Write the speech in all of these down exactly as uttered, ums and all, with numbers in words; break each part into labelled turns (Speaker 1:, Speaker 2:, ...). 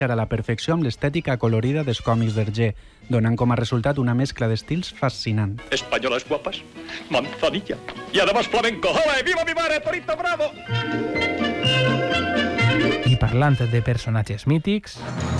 Speaker 1: a la perfecció amb l'estètica colorida dels còmics d'Hergé, donant com a resultat una mescla d'estils fascinant.
Speaker 2: Españolas guapas, manzanilla y además flamenco. ¡Hola, viva mi madre, Torito Bravo!
Speaker 3: I parlant de personatges mítics...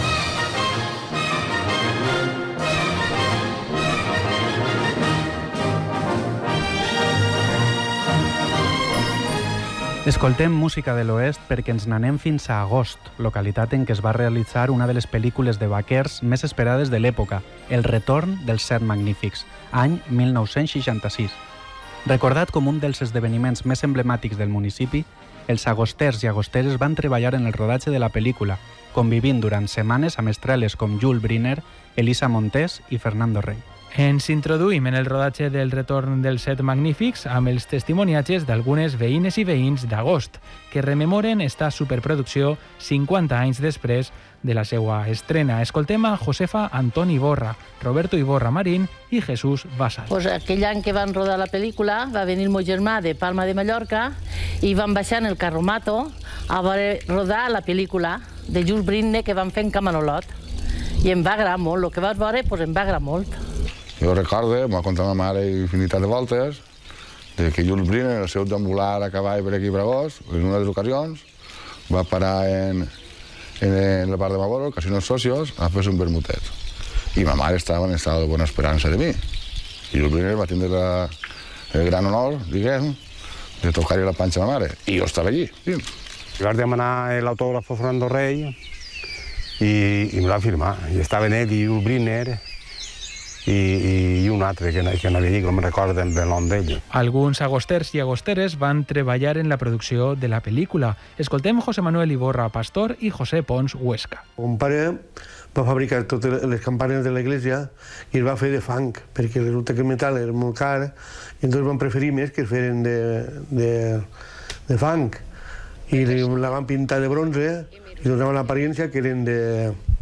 Speaker 1: Escoltem música de l'Oest perquè ens n'anem fins a Agost, localitat en què es va realitzar una de les pel·lícules de vaquers més esperades de l'època, El retorn dels set magnífics, any mil nou-cents seixanta-sis. Recordat com un dels esdeveniments més emblemàtics del municipi, els agosters i agosteres van treballar en el rodatge de la pel·lícula, convivint durant setmanes amb estreles com Jules Briner, Elisa Montés i Fernando Rey.
Speaker 3: Ens introduïm en el rodatge del retorn dels set magnífics amb els testimoniatges d'algunes veïnes i veïns d'Agost, que rememoren esta superproducció cinquanta anys després de la seva estrena. Escoltem a Josefa Antón Iborra, Roberto Iborra Marín i Jesús Basal.
Speaker 4: Pues aquell any que van rodar la pel·lícula va venir el meu germà de Palma de Mallorca i van baixar en el Carromato a rodar la pel·lícula de Jules Briner que van fer en Camanolot. I em va agradar molt, el que vas veure pues, em va agradar molt.
Speaker 5: Jo recordo, m'ha contat ma mare infinitat de voltes, que Jules Briner, el seu deambular a cavall per aquí per Agost, en una de les ocasions, va parar en, en, en la part de Magoro, el Casino Socios, a fer un vermutet. I ma mare estava en estat de bona esperança de mi. I Jules Briner va tindre la, el gran honor, diguem, de tocar-hi la panxa a ma mare. I jo estava allí. Sí.
Speaker 6: I vaig demanar l'autògraf a Fernando Rey i, i me va firmar. I estava en ell i Jules Briner, I, i un altre que, que no havia dit, no me'n recordo del nom d'ell.
Speaker 3: Alguns agosters i agosteres van treballar en la producció de la pel·lícula. Escoltem José Manuel Iborra Pastor i José Pons Huesca.
Speaker 7: Un pare va fabricar totes les campanes de l'església i es va fer de fang, perquè resulta que el metal era molt car i entonces van preferir més que es feren de, de, de fang. I la van pintar de bronze i donaven l'apariència que eren de,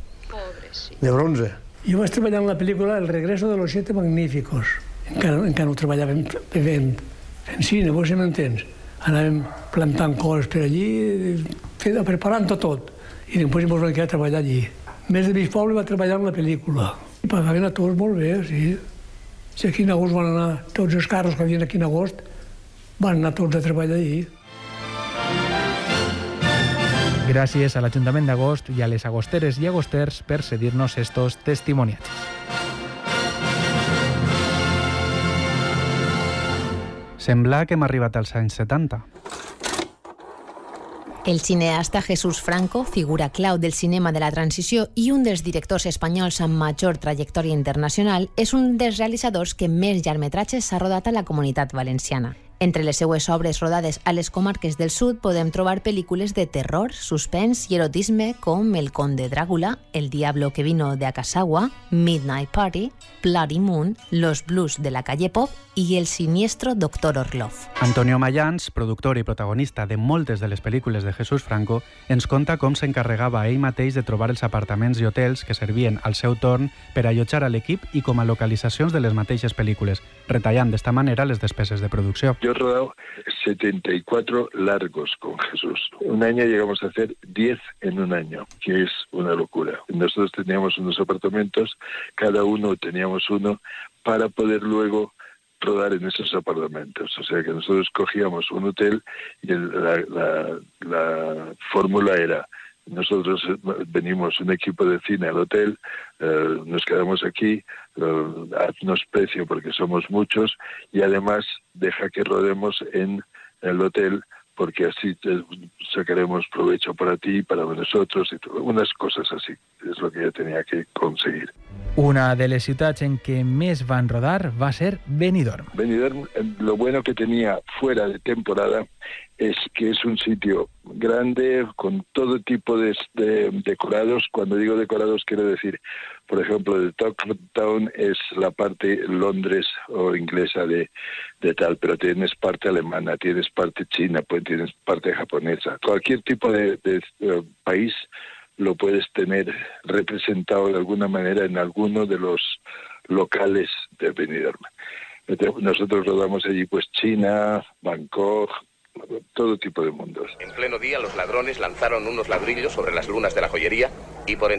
Speaker 7: de bronze.
Speaker 8: Jo vaig treballar en la pel·lícula El regreso de los siete magníficos. Encara, encara no treballava en, en, en cine, vos si m'entens. Anàvem plantant coses per allí, preparant-ho tot. I després ens vam quedar a treballar allí. Més de mig poble va treballar en la pel·lícula. I pagaven a tots molt bé, sí. Si aquí en agost van anar, tots els carros que havien aquí en agost, van anar tots a treballar allí.
Speaker 3: Gràcies a l'Ajuntament d'Agost i a les agosteres i agosters per cedir-nos estos testimoniatges.
Speaker 1: Sembla que hem arribat als anys setanta.
Speaker 9: El cineasta Jesús Franco, figura clau del cinema de la transició i un dels directors espanyols amb major trajectòria internacional, és un dels realitzadors que més llargmetratges s'ha rodat a la Comunitat Valenciana. Entre les seues obres rodades a les comarques del sud podem trobar pel·lícules de terror, suspens i erotisme com El conde Drácula, El diablo que vino de Akasagua, Midnight Party, Bloody Moon, Los blues de la calle Pop i El siniestro doctor Orlov.
Speaker 1: Antonio Mayans, productor i protagonista de moltes de les pel·lícules de Jesús Franco, ens conta com s'encarregava ell mateix de trobar els apartaments i hotels que servien al seu torn per allotjar a l'equip i com a localitzacions de les mateixes pel·lícules, retallant d'esta manera les despeses de producció.
Speaker 10: Yo he rodado setenta y cuatro largos con Jesús. Un año llegamos a hacer diez en un año, que es una locura. Nosotros teníamos unos apartamentos, cada uno teníamos uno, para poder luego rodar en esos apartamentos. O sea que nosotros cogíamos un hotel y el, la, la, la fórmula era: nosotros venimos un equipo de cine al hotel, eh, nos quedamos aquí, eh, haznos precio porque somos muchos y además deja que rodemos en el hotel porque así te sacaremos provecho para ti y para nosotros, y todo. Unas cosas así, es lo que yo tenía que conseguir.
Speaker 3: Una de les ciutats en què més van rodar va ser Benidorm.
Speaker 10: Benidorm, lo bueno que tenía fuera de temporada es que es un sitio grande, con todo tipo de, de decorados. Cuando digo decorados quiero decir, por ejemplo, el Talk Town es la parte Londres o inglesa de, de tal, pero tienes parte alemana, tienes parte china, pues tienes parte japonesa. Cualquier tipo de, de, de país lo puedes tener representado de alguna manera en alguno de los locales de Benidorm. Nosotros rodamos allí pues China, Bangkok, todo tipo de mundos.
Speaker 11: En pleno día, los ladrones lanzaron unos ladrillos sobre las lunas de la joyería y por